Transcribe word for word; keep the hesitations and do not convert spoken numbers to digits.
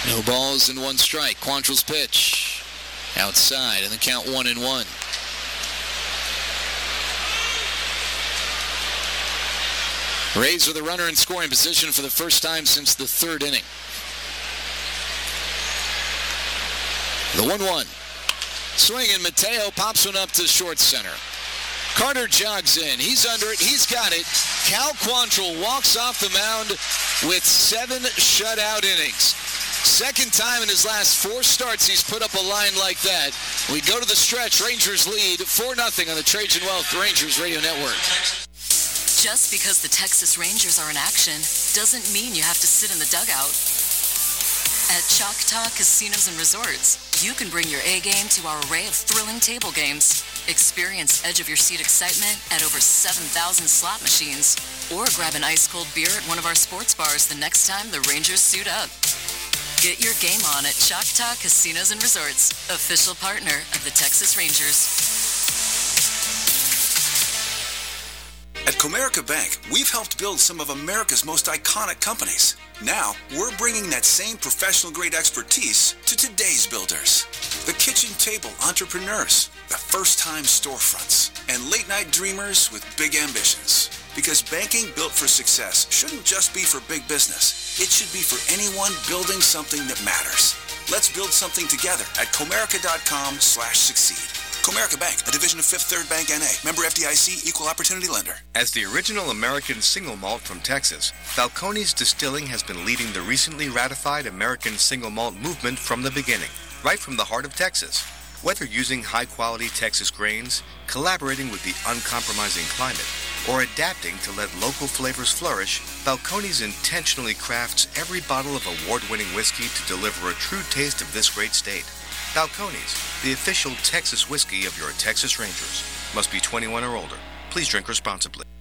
No balls and one strike. Quantrill's pitch. Outside, and the count one and one. Rays with a runner in scoring position for the first time since the third inning. The one one. Swinging, Mateo pops one up to short center. Carter jogs in. He's under it. He's got it. Cal Quantrill walks off the mound with seven shutout innings. Second time in his last four starts he's put up a line like that. We go to the stretch. Rangers lead four nothing on the Trajan Wealth Rangers Radio Network. Just because the Texas Rangers are in action doesn't mean you have to sit in the dugout. At Choctaw Casinos and Resorts, you can bring your A game to our array of thrilling table games. Experience edge-of-your-seat excitement at over seven thousand slot machines. Or grab an ice-cold beer at one of our sports bars the next time the Rangers suit up. Get your game on at Choctaw Casinos and Resorts, official partner of the Texas Rangers. At Comerica Bank, we've helped build some of America's most iconic companies. Now, we're bringing that same professional-grade expertise to today's builders. The kitchen table entrepreneurs, the first-time storefronts, and late-night dreamers with big ambitions. Because banking built for success shouldn't just be for big business. It should be for anyone building something that matters. Let's build something together at Comerica.com slash succeed. Comerica Bank, a division of Fifth Third Bank N A. Member F D I C, Equal Opportunity Lender. As the original American single malt from Texas, Balcones Distilling has been leading the recently ratified American single malt movement from the beginning, right from the heart of Texas. Whether using high-quality Texas grains, collaborating with the uncompromising climate, or adapting to let local flavors flourish, Balcones intentionally crafts every bottle of award-winning whiskey to deliver a true taste of this great state. Balcones, the official Texas whiskey of your Texas Rangers. Must be twenty-one or older. Please drink responsibly.